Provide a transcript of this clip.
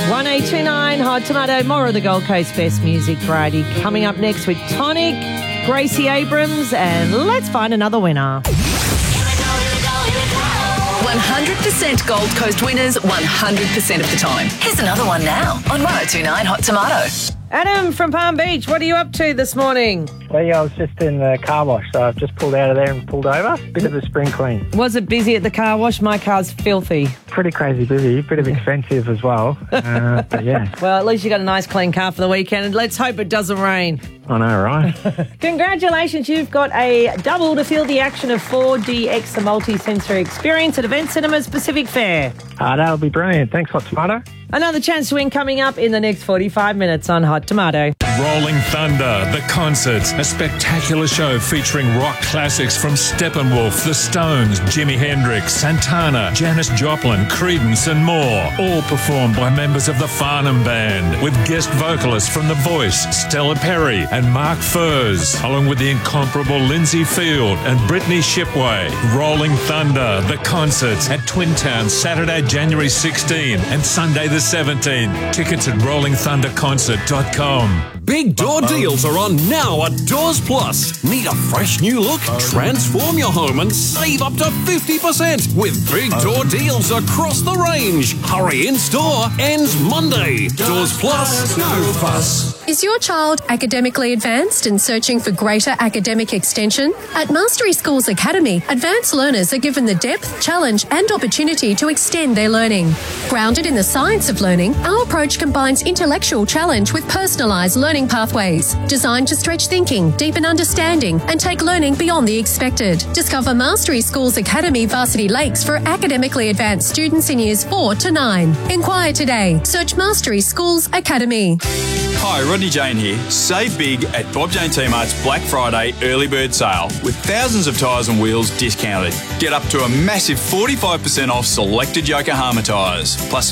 1829 Hot Tomato, more of the Gold Coast Best Music Variety coming up next with Tonic, Gracie Abrams, and let's find another winner. 100% Gold Coast winners 100% of the time. Here's another one now on 1029 Hot Tomato. Adam from Palm Beach, what are you up to this morning? Well, yeah, I was just in the car wash, so I've just pulled out of there and pulled over. Bit of a spring clean. Was it busy at the car wash? My car's filthy. Pretty crazy busy, bit of expensive as well, but yeah. Well, at least you got a nice clean car for the weekend, and let's hope it doesn't rain. I know, right? Congratulations, you've got a double to feel the action of 4DX, the multi-sensory experience at Event Cinemas Pacific Fair. That'll be brilliant. Thanks, Hot Tomato. Another chance to win coming up in the next 45 minutes on Hot Tomato. Rolling Thunder, the concert, a spectacular show featuring rock classics from Steppenwolf, The Stones, Jimi Hendrix, Santana, Janis Joplin, Creedence and more. All performed by members of the Farnham Band, with guest vocalists from The Voice, Stella Perry and Mark Furze, along with the incomparable Lindsay Field and Brittany Shipway. Rolling Thunder, the concert at Twin Town, Saturday, January 16 and Sunday the 17th. Tickets at rollingthunderconcert.com. Big door deals are on now at Doors Plus. Need a fresh new look? Transform your home and save up to 50% with big door deals across the range. Hurry in store, ends Monday. Doors Plus, no fuss. Is your child academically advanced and searching for greater academic extension? At Mastery Schools Academy, advanced learners are given the depth, challenge and opportunity to extend their learning. Grounded in the science of learning, our approach combines intellectual challenge with personalised learning pathways, designed to stretch thinking, deepen understanding and take learning beyond the expected. Discover Mastery Schools Academy Varsity Lakes for academically advanced students in years 4 to 9. Inquire today. Search Mastery Schools Academy. Hi, Rodney Jane here. Save big at Bob Jane T-Mart's Black Friday early bird sale with thousands of tyres and wheels discounted. Get up to a massive 45% off selected Yokohama tyres, plus